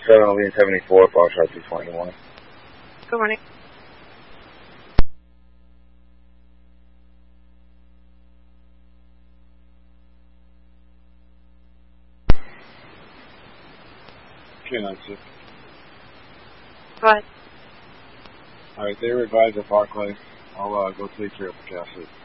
74, Foxtrot 221. Good morning. K96. Go ahead. Alright, they were advised at Barclays. I'll go take care of the casket.